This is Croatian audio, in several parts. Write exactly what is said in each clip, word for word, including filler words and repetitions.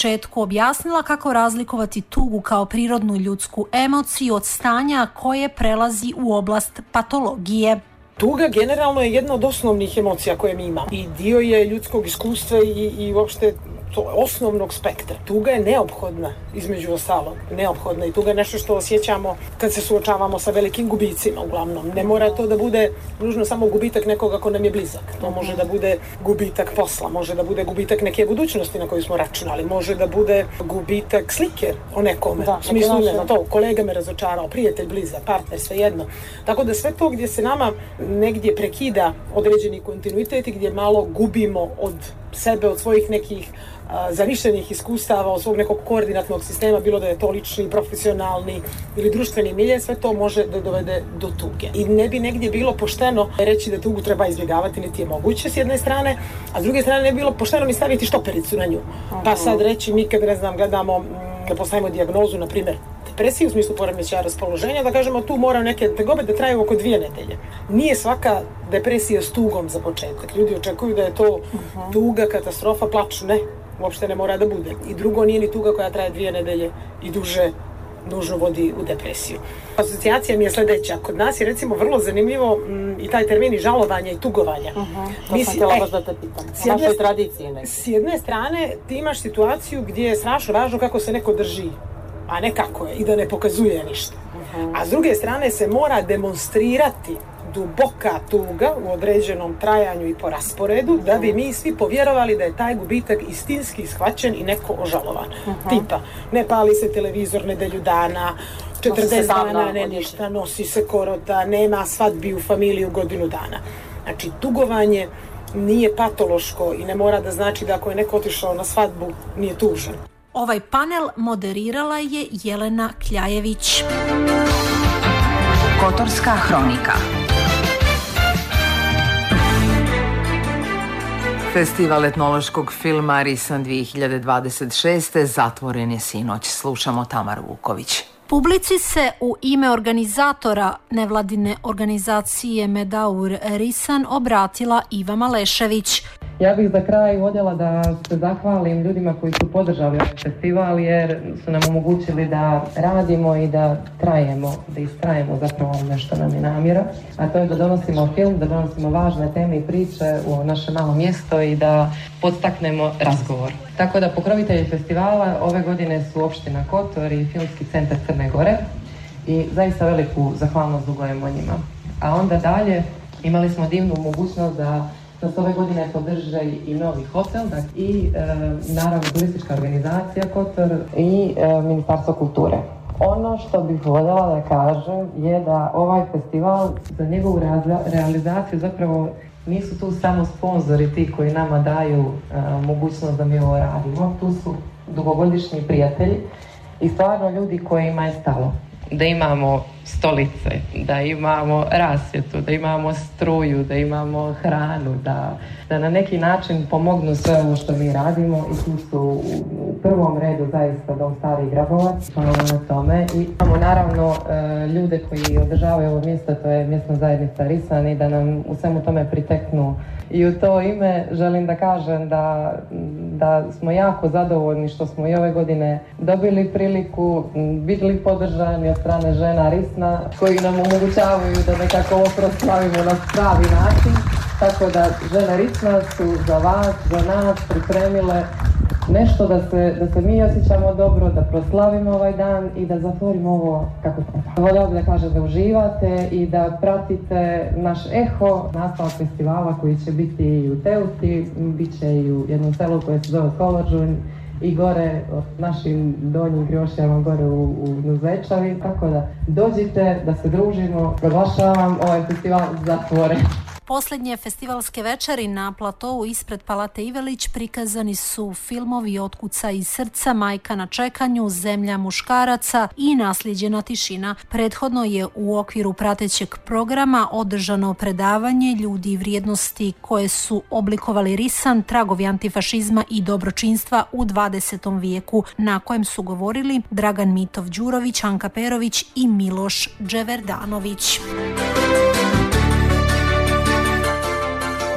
početku objasnila kako razlikovati tugu kao prirodnu ljudsku emociju od stanja koje prelazi u oblast patologije. Tuga generalno je jedna od osnovnih emocija koje mi imamo i dio je ljudskog iskustva i, i uopšte to osnovnog spektra. Tuga je neophodna, između ostalog, neophodna i tuga je nešto što osjećamo kad se suočavamo sa velikim gubicima uglavnom. Ne mora to da bude nužno samo gubitak nekoga ko nam je blizak. To može da bude gubitak posla, može da bude gubitak neke budućnosti na koju smo računali, može da bude gubitak slike o nekome. Da, u smislu, ne znam, to, kolega me razočarao, prijatelj, blizak, partner, svejedno. Tako da sve to gdje se nama negdje prekida određeni kontinuitet i gdje malo gubimo od sebe, od svojih nekih a, zamišljenih iskustava, od svog nekog koordinatnog sistema, bilo da je to lični, profesionalni ili društveni milje, sve to može da dovede do tuge. I ne bi negdje bilo pošteno reći da tugu treba izbjegavati, niti je moguće s jedne strane, a s druge strane ne bi bilo pošteno mi staviti štopericu na nju. Pa sad reći mi kad, ne znam, gledamo, da postavimo dijagnozu, na primjer, depresiju u smislu poremećaja raspoloženja, da kažemo tu mora neke tegobe da traju oko dvije nedelje. Nije svaka depresija s tugom za početak. Ljudi očekuju da je to uh-huh. tuga, katastrofa, plaču. Ne, uopšte ne mora da bude. I drugo, nije ni tuga koja traje dvije nedelje i duže nužno vodi u depresiju. Asocijacija mi je sljedeća. Kod nas je recimo vrlo zanimljivo m, i taj termin žalovanja i tugovanja. Uh-huh. To mi sam htjela baš da te pitam. U našoj tradiciji nekako. S jedne strane ti imaš situaciju gdje je strašno važno kako se neko drži, a ne kako je i da ne pokazuje ništa. Uh-huh. A s druge strane se mora demonstrirati duboka tuga u određenom trajanju i po rasporedu, uh-huh. da bi mi svi povjerovali da je taj gubitak istinski shvaćen i neko ožalovan. Uh-huh. Tipa, ne pali se televizor nedelju dana, četrdeset dana ne ništa, nosi se korota, nema svadbi u familiji u godinu dana. Znači, tugovanje nije patološko i ne mora da znači da ako je neko otišao na svadbu, nije tužan. Ovaj panel moderirala je Jelena Kljajević. Kotorska hronika. Festival etnološkog filma Risan dvije hiljade dvadeset šeste zatvoren je sinoć. Slušamo Tamaru Vuković. Publici se u ime organizatora nevladine organizacije Medaur Risan obratila Iva Malešević. Ja bih za kraj voljela da se zahvalim ljudima koji su podržali ovaj festival jer su nam omogućili da radimo i da trajemo, da istrajemo zapravo nešto nam je namjera, a to je da donosimo film, da donosimo važne teme i priče u naše malo mjesto i da podstaknemo razgovor. Tako da pokrovitelji festivala ove godine su opština Kotor i Filmski centar Crne Gore i zaista veliku zahvalnost dugujemo njima. A onda dalje imali smo divnu mogućnost da nas ove godine podrže i novi hotel i e, naravno turistička organizacija Kotor i e, Ministarstvo kulture. Ono što bih voljela da kažem je da ovaj festival za njegovu realizaciju zapravo nisu tu samo sponzori ti koji nama daju e, mogućnost da mi ovo radimo. Tu su dugogodišnji prijatelji i stvarno ljudi kojima je stalo. Da imamo stolice, da imamo rasvjetu, da imamo struju, da imamo hranu, da, da na neki način pomognu sve ovo što mi radimo i tu su u, u prvom redu zaista Dom Stari Grabovac, hvala na tome. I imamo naravno e, ljude koji održavaju ovo mjesto, to je mjesna zajednica Risan i da nam u svemu tome priteknu. I u to ime želim da kažem da, da smo jako zadovoljni što smo i ove godine dobili priliku, bili podržani od strane žena Risna koji nam omogućavaju da nekako ovo proslavimo na pravi način. Tako da žene Risna su za vas, za nas pripremile nešto da se, da se mi osjećamo dobro, da proslavimo ovaj dan i da zatvorimo ovo kako treba. Voljela bih da kažem da uživate i da pratite naš eho, nastavak festivala koji će biti i u Teuti, bit će i u jednom selu koje se zove Kolođun i gore od našim donjim Griošijama gore u, u Nuzečavi. Tako da dođite, da se družimo, proglašavam ovaj festival zatvoren. Posljednje festivalske večeri na platovu ispred Palate Ivelić prikazani su filmovi Otkuca iz srca, Majka na čekanju, Zemlja muškaraca i Nasljeđena tišina. Prethodno je u okviru pratećeg programa održano predavanje Ljudi i vrijednosti koje su oblikovali Risan, tragovi antifašizma i dobročinstva u dvadesetom vijeku, na kojem su govorili Dragan Mitov Đurović, Anka Perović i Miloš Dževerdanović.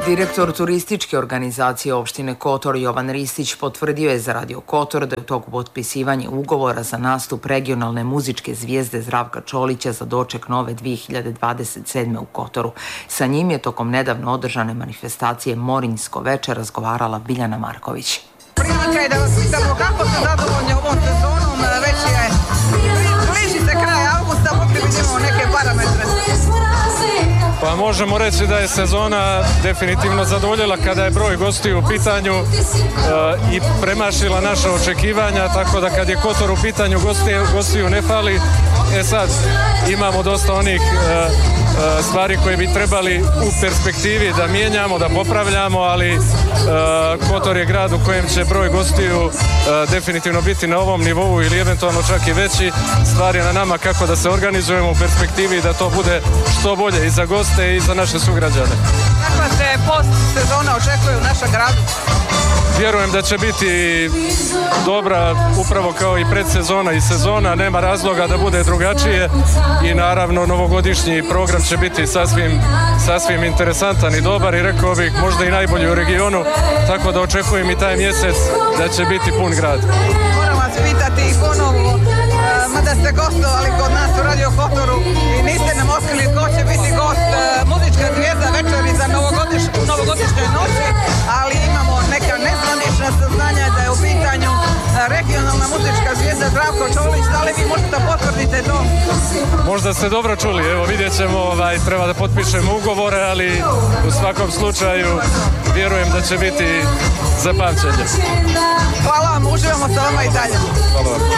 Direktor turističke organizacije opštine Kotor Jovan Ristić potvrdio je za Radio Kotor da je u toku potpisivanja ugovora za nastup regionalne muzičke zvijezde Zdravka Čolića za doček nove dvije hiljade dvadeset sedme u Kotoru. Sa njim je tokom nedavno održane manifestacije Morinjsko veče razgovarala Biljana Marković. Prilika je da vas pitamo kako ste zadovoljni ovom sezonom, već je bliži se kraj avgusta, mogli vidimo neke parametre. Pa možemo reći da je sezona definitivno zadovoljila kada je broj gostiju u pitanju e, i premašila naša očekivanja, tako da kad je Kotor u pitanju gostiju, gostiju ne fali. E sad, imamo dosta onih e, e, stvari koje bi trebali u perspektivi da mijenjamo, da popravljamo, ali e, Kotor je grad u kojem će broj gostiju e, definitivno biti na ovom nivou ili eventualno čak i veći. Stvar je na nama kako da se organizujemo u perspektivi da to bude što bolje i za goste i za naše sugrađane. Kakva se post sezona očekuje u našem gradu? Vjerujem da će biti dobra upravo kao i predsezona i sezona, nema razloga da bude drugačije i naravno novogodišnji program će biti sasvim, sasvim interesantan i dobar i rekao bih možda i najbolji u regionu, tako da očekujem i taj mjesec da će biti pun grad. Moram vas pitati ponovo, mada ste gostovali kod nas u Radio Kotoru i niste nam otkrili ko će biti gost muzička zvijezda večeri za novogodiš, novogodišnjoj noći, ali imamo neka nezvanična saznanja da je u pitanju regionalna muzička zvijezda Zdravko Čolić. Da li vi možete potvrditi to? Možda ste dobro čuli, evo vidjet ćemo, ovaj, treba da potpišemo ugovore, ali u svakom slučaju vjerujem da će biti za pamćenje. Hvala vam, uživamo sa vama i dalje. Hvala vam.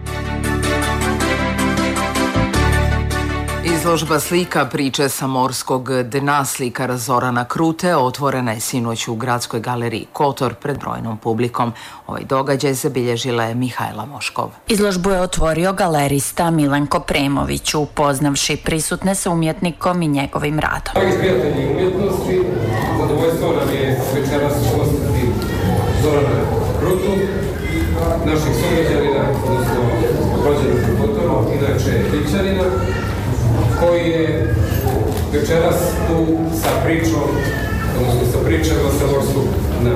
Izložba slika priče sa morskog dna slikara Zorana Krute otvorena je sinoć u Gradskoj galeriji Kotor pred brojnom publikom. Ovaj događaj zabilježila je Mihajla Moškov. Izložbu je otvorio galerista Milenko Premović, upoznavši prisutne sa umjetnikom i njegovim radom. Dragi prijatelji umjetnosti, zadovoljstvo nam je večeras ugostiti Zorana Krutu, naših sugrađanina, odnosno rođenog u Kotoru, inače Ličanina, koji je večeras tu sa pričom, odnosno sa pričama sa morskog dna.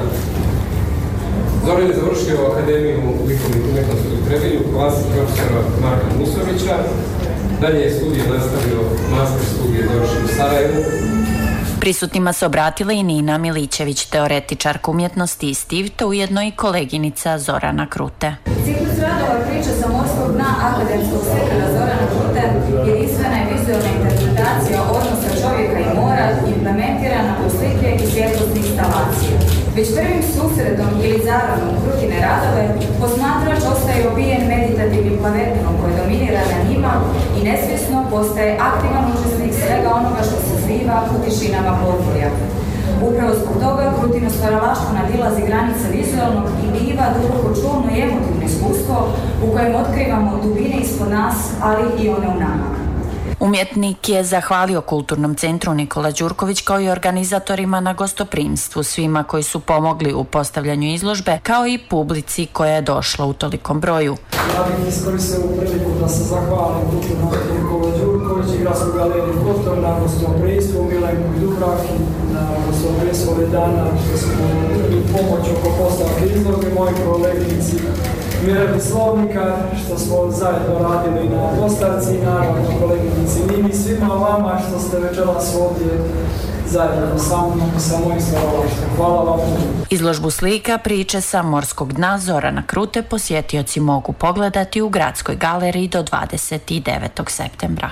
Zoran je završio Akademiju likovnih umjetnosti u Trebinju, klasi profesora Marka Musovića, dalje je studije nastavio, master studije završio u Sarajevu. Prisutnima se obratila i Nina Milićević, teoretičarka umjetnosti iz Tivta, ujedno i koleginica Zorana Krute. Ciklus radova priča sa morskog dna akademskog slikara Zorana Krute jedinstvena je vizualna interpretacija odnosa čovjeka i mora implementirana u slike i svjetlosne instalacije. Već prvim susretom ili zaradom u Krutine radove posmatrač ostaje obijen meditativnim plavetima koje dominira na njima i nesvjesno postaje aktivan učesnik svega onoga što se zbiva u tišinama podvoja. Upravo zbog toga Krutino stvaralaštvo nadilazi granice vizualnog i biva duboko čulno i emotivno iskustvo u kojem otkrivamo dubine ispod nas, ali i one u nama. Umjetnik je zahvalio Kulturnom centru Nikola Đurković kao i organizatorima na gostoprimstvu, svima koji su pomogli u postavljanju izložbe, kao i publici koja je došla u tolikom broju. Ja bih iskoristio ovu priliku da se zahvalim Kulturnom centru Nikola Đurković i Gradskoj galeriji Kotor na gostoprimstvu, Milenku i Dubravki, na gostoprimstvu ove dana što smo imali pomoć oko postavke izložbe, moji koleginici Mireli Slovnika, što smo zajedno radili na postavci i naravno koleginici Nini, svima vama što ste večeras ovdje zajedno sa mnom i sa mojim stvaralaštvom. Hvala vam. Izložbu slika priče sa morskog dna Zorana Krute posjetioci mogu pogledati u Gradskoj galeriji do dvadeset devetog septembra.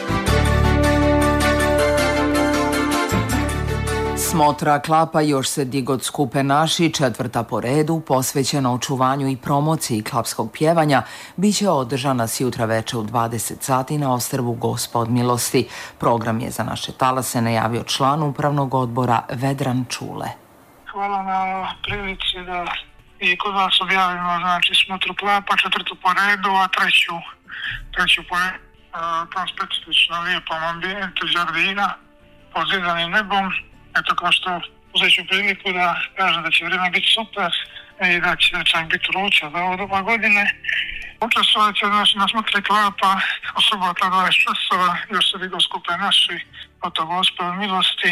Smotra klapa Još se digod skupe naši, četvrta po redu, posvećena očuvanju i promociji klapskog pjevanja, bit će održana sjutra veče u dvadeset sati na ostrvu Gospa od milosti. Program je za naše talase najavio član upravnog odbora Vedran Čule. Hvala na prilici da i kod vas objavimo, znači smotru klapa, četvrtu po redu, a treću, treću po redu, tom specifično lijepom ambijentu Đardina, pod zidanim nebom. Eto, kao što uzet ću priliku da kažem da će vrijeme biti super i da će čak biti vruće za ovo doba godine. Učestvovat će znači, na smotri klapa u subota dvadeset časova, Još se digod skupe naši, od Gospe od milosti.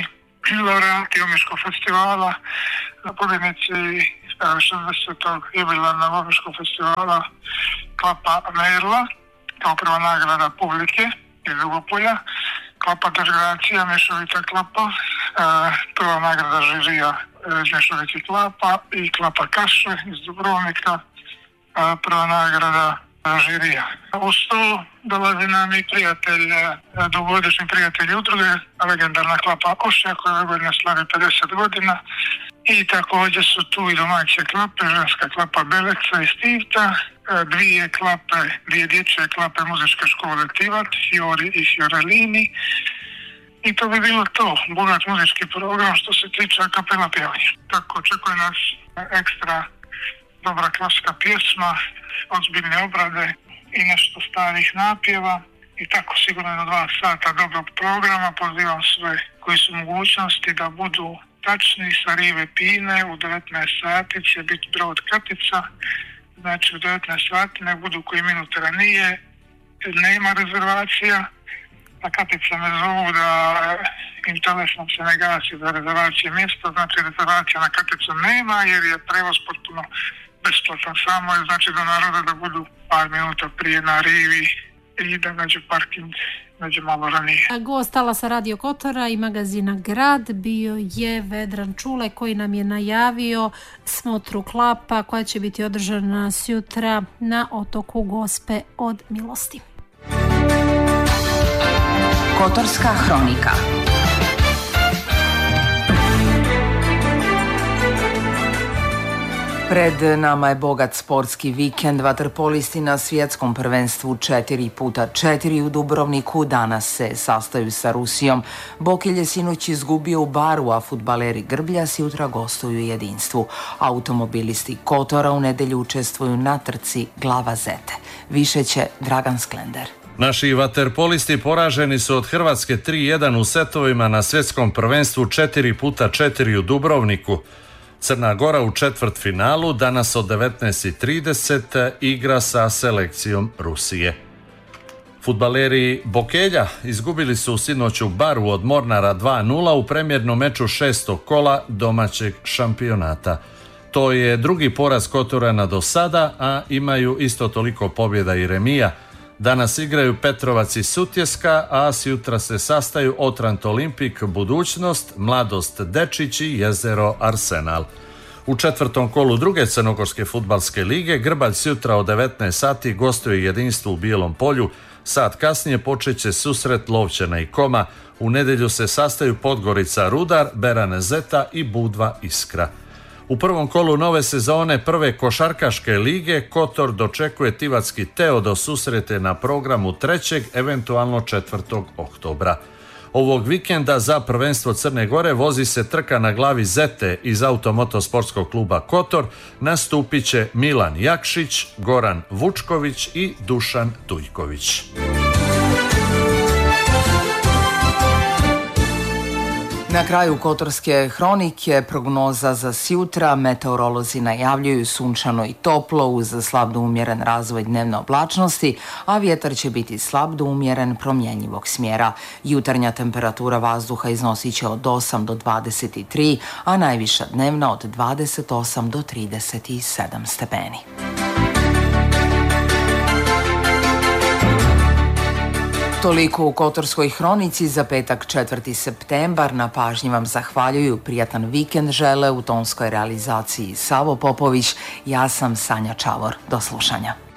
laureati Omiškog festivala, pobjednici šezdesetog jubilarnog Omiškog festivala Klapa Merla kao prva nagrada publike iz Dugopolja, Klapa Dežgracija, Mešovita klapa, prva nagrada žirija Mešoviti klapa i Klapa Kaše iz Dubrovnika, prva nagrada žirija. Uz to dolazi nam i prijatelj, dugogodišnji prijatelj udruge, legendarna Klapa Ošja koja ove godine slavi pedeset godina. I također su tu i domaće klape, ženska klapa Beleca iz Tivta, dvije klape, dvije dječje klape muzičke škole Tivat, Fiori i Fiorellini. I to bi bilo to, bogat muzički program što se tiče a kapela pjevanja. Tako očekuje nas ekstra dobra klasična pjesma, ozbiljne obrade i nešto starih napjeva. I tako sigurno do dva sata dobrog programa. Pozivam sve koji su mogućnosti da budu tačni sa rive Pine. U devetnaest sati će biti brod Katica. Znači u devetnaest sati ne budu koji minut ranije. Nema rezervacija. A Katica me zovu da im telefon se ne gasi za rezervacije mjesta. Znači rezervacija na Katicu nema jer je prevoz potpuno besplatan. Samo je znači do naroda da budu par minuta prije na rivi i da nađu parking među malo ranije. Gost Talasa Radio Kotora i magazina Grad bio je Vedran Čule koji nam je najavio smotru klapa koja će biti održana sjutra na otoku Gospe od Milosti. Kotorska hronika. Pred nama je bogat sportski vikend. Vaterpolisti na svjetskom prvenstvu četiri puta četiri u Dubrovniku danas se sastaju sa Rusijom. Bokelj je sinoć izgubio u Baru, a fudbaleri Grbljas jutra gostuju jedinstvu. Automobilisti Kotora u nedjelju učestvuju na trci Glava Zete. Više će Dragan Sklender. Naši vaterpolisti poraženi su od Hrvatske tri jedan u setovima na svjetskom prvenstvu četiri puta četiri u Dubrovniku. Crna Gora u četvrtfinalu danas od devetnaest i trideset igra sa selekcijom Rusije. Fudbaleri Bokelja izgubili su sinoć u Baru od Mornara dva nula u premjernom meču šestog kola domaćeg šampionata. To je drugi poraz Kotorana do sada, a imaju isto toliko pobjeda i remija. Danas igraju Petrovac i Sutjeska, a sjutra se sastaju Otrant Olimpik, Budućnost, Mladost Dečić i Jezero Arsenal. U četvrtom kolu druge crnogorske fudbalske lige Grbalj sutra od devetnaest sati gostuje jedinstvo u Bijelom polju. Sat kasnije počeće susret Lovćena i Koma. U nedjelju se sastaju Podgorica Rudar, Berane Zeta i Budva Iskra. U prvom kolu nove sezone prve košarkaške lige Kotor dočekuje Tivatski Teo do susrete na programu trećeg, eventualno četvrtog oktobra. Ovog vikenda za prvenstvo Crne Gore vozi se trka na Glavi Zete iz Automotosportskog kluba Kotor. Nastupit će Milan Jakšić, Goran Vučković i Dušan Tujković. Na kraju Kotorske hronike prognoza za sjutra. Meteorolozi najavljuju sunčano i toplo uz slab do umjeren razvoj dnevne oblačnosti, a vjetar će biti slab do umjeren promjenjivog smjera. Jutarnja temperatura vazduha iznosit će od osam do dvadeset tri, a najviša dnevna od dvadeset osam do trideset sedam stepeni. Toliko u Kotorskoj hronici za petak četvrti septembar. Na pažnji vam zahvaljuju, prijatan vikend žele, u tonskoj realizaciji Savo Popović. Ja sam Sanja Čavor. Do slušanja.